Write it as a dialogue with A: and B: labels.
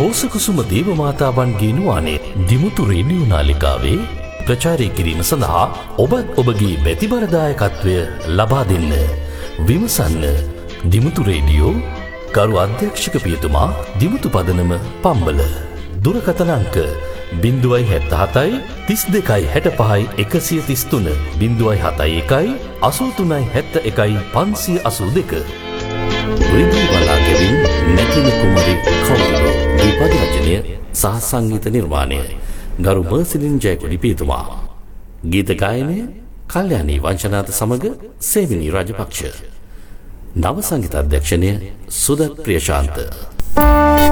A: රෝසකුසුම දේවමාතාවන්ගේ නුවානේ Dimuthu radio නාලිකාවේ ප්‍රචාරය කිරීම සඳහා ඔබත් ඔබගේ බැතිබරදායකත්වය ලබා දෙන්න. විමසන්න දිමුතු රේඩියෝ ගරු අධ්‍යක්ෂක පියතුමා දිමුතු පදනම පම්බල. දුරකථන අංක 077 32 65 133 071 83 71 582. රේඩියෝ බලාගෙවින් නැතින කුමරි කවුරුද? දීපද රචනය සහ සංගීත නිර්මාණය ගරු මර්සිලින් ජයකොඩි පියතුමා. ගීත ගායනය කල්යාණී වංශනාත සමග සේවිනී රාජපක්ෂ. නව සංගීත අධ්‍යක්ෂණය සුදත් ප්‍රියශාන්ත.